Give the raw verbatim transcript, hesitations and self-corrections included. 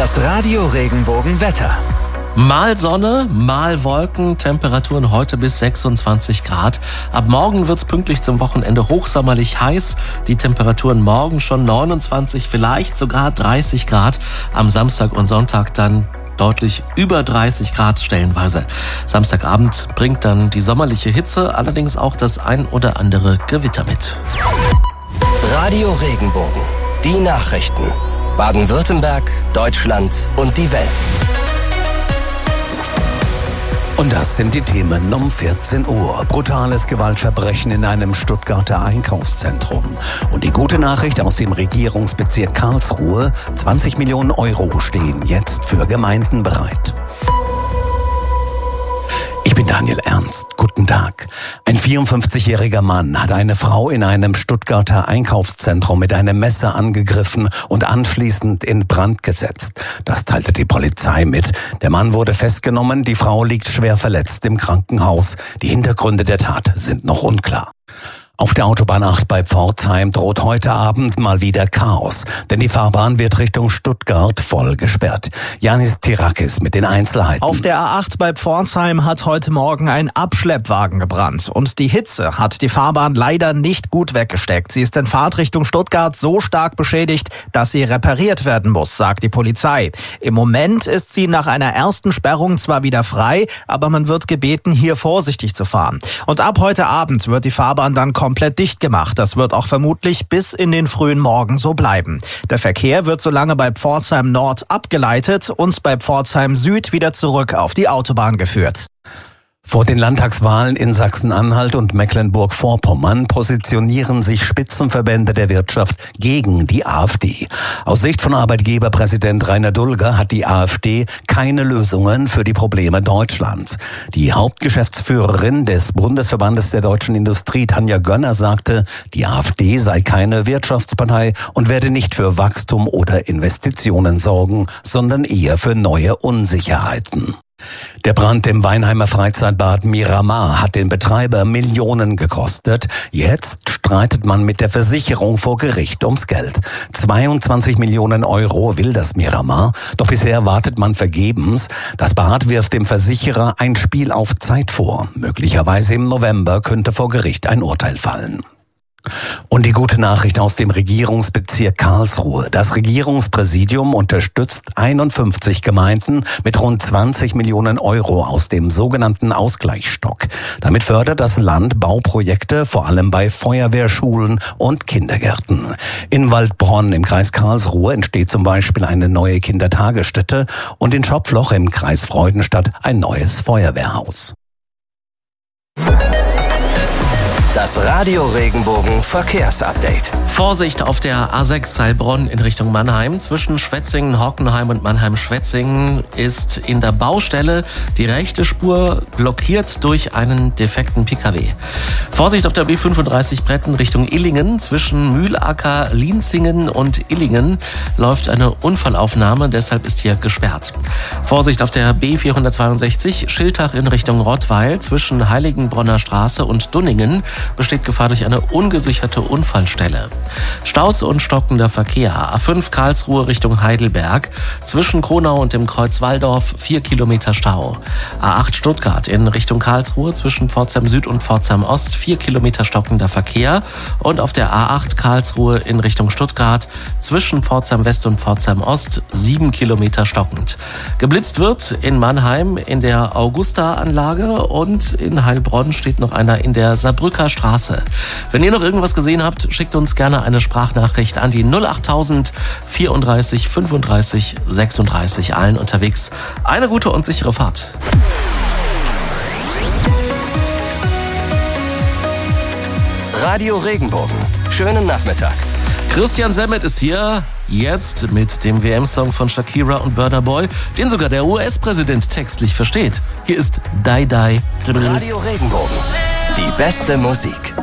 Das Radio Regenbogen-Wetter. Mal Sonne, mal Wolken, Temperaturen heute bis sechsundzwanzig Grad. Ab morgen wird's pünktlich zum Wochenende hochsommerlich heiß. Die Temperaturen morgen schon neunundzwanzig, vielleicht sogar dreißig Grad. Am Samstag und Sonntag dann deutlich über dreißig Grad stellenweise. Samstagabend bringt dann die sommerliche Hitze, allerdings auch das ein oder andere Gewitter mit. Radio Regenbogen. Die Nachrichten. Baden-Württemberg, Deutschland und die Welt. Und das sind die Themen um vierzehn Uhr. Brutales Gewaltverbrechen in einem Stuttgarter Einkaufszentrum. Und die gute Nachricht aus dem Regierungsbezirk Karlsruhe: zwanzig Millionen Euro stehen jetzt für Gemeinden bereit. Ich bin Daniel Ernst. Guten Tag. Ein vierundfünfzigjähriger Mann hat eine Frau in einem Stuttgarter Einkaufszentrum mit einem Messer angegriffen und anschließend in Brand gesetzt. Das teilte die Polizei mit. Der Mann wurde festgenommen, die Frau liegt schwer verletzt im Krankenhaus. Die Hintergründe der Tat sind noch unklar. Auf der Autobahn acht bei Pforzheim droht heute Abend mal wieder Chaos, denn die Fahrbahn wird Richtung Stuttgart voll gesperrt. Janis Tirakis mit den Einzelheiten. Auf der A acht bei Pforzheim hat heute Morgen ein Abschleppwagen gebrannt und die Hitze hat die Fahrbahn leider nicht gut weggesteckt. Sie ist in Fahrtrichtung Stuttgart so stark beschädigt, dass sie repariert werden muss, sagt die Polizei. Im Moment ist sie nach einer ersten Sperrung zwar wieder frei, aber man wird gebeten, hier vorsichtig zu fahren. Und ab heute Abend wird die Fahrbahn dann komplett dicht gemacht. Das wird auch vermutlich bis in den frühen Morgen so bleiben. Der Verkehr wird so lange bei Pforzheim Nord abgeleitet und bei Pforzheim Süd wieder zurück auf die Autobahn geführt. Vor den Landtagswahlen in Sachsen-Anhalt und Mecklenburg-Vorpommern positionieren sich Spitzenverbände der Wirtschaft gegen die AfD. Aus Sicht von Arbeitgeberpräsident Rainer Dulger hat die AfD keine Lösungen für die Probleme Deutschlands. Die Hauptgeschäftsführerin des Bundesverbandes der deutschen Industrie, Tanja Gönner, sagte, die AfD sei keine Wirtschaftspartei und werde nicht für Wachstum oder Investitionen sorgen, sondern eher für neue Unsicherheiten. Der Brand im Weinheimer Freizeitbad Miramar hat den Betreiber Millionen gekostet. Jetzt streitet man mit der Versicherung vor Gericht ums Geld. zweiundzwanzig Millionen Euro will das Miramar, doch bisher wartet man vergebens. Das Bad wirft dem Versicherer ein Spiel auf Zeit vor. Möglicherweise im November könnte vor Gericht ein Urteil fallen. Und die gute Nachricht aus dem Regierungsbezirk Karlsruhe. Das Regierungspräsidium unterstützt einundfünfzig Gemeinden mit rund zwanzig Millionen Euro aus dem sogenannten Ausgleichsstock. Damit fördert das Land Bauprojekte, vor allem bei Feuerwehrschulen und Kindergärten. In Waldbronn im Kreis Karlsruhe entsteht zum Beispiel eine neue Kindertagesstätte und in Schopfloch im Kreis Freudenstadt ein neues Feuerwehrhaus. Das Radio Regenbogen Verkehrsupdate. Vorsicht auf der A sechs Heilbronn in Richtung Mannheim. Zwischen Schwetzingen, Hockenheim und Mannheim-Schwetzingen ist in der Baustelle die rechte Spur blockiert durch einen defekten Pkw. Vorsicht auf der B fünfunddreißig Bretten Richtung Illingen. Zwischen Mühlacker, Lienzingen und Illingen läuft eine Unfallaufnahme, deshalb ist hier gesperrt. Vorsicht auf der B vierhundertzweiundsechzig Schiltach in Richtung Rottweil. Zwischen Heiligenbronner Straße und Dunningen besteht Gefahr durch eine ungesicherte Unfallstelle. Staus und stockender Verkehr. A fünf Karlsruhe Richtung Heidelberg. Zwischen Kronau und dem Kreuz Walldorf vier Kilometer Stau. A acht Stuttgart in Richtung Karlsruhe zwischen Pforzheim Süd und Pforzheim Ost vier Kilometer stockender Verkehr. Und auf der A acht Karlsruhe in Richtung Stuttgart zwischen Pforzheim West und Pforzheim Ost sieben Kilometer stockend. Geblitzt wird in Mannheim in der Augusta-Anlage und in Heilbronn steht noch einer in der Saarbrücker Straße. Wenn ihr noch irgendwas gesehen habt, schickt uns gerne eine Sprachnachricht an die null achttausend vierunddreißig fünfunddreißig sechsunddreißig. Allen unterwegs eine gute und sichere Fahrt. Radio Regenbogen. Schönen Nachmittag. Christian Semmet ist hier, jetzt mit dem W M-Song von Shakira und Burna Boy, den sogar der U S-Präsident textlich versteht. Hier ist Die Die. Radio Regenbogen. Die beste Musik.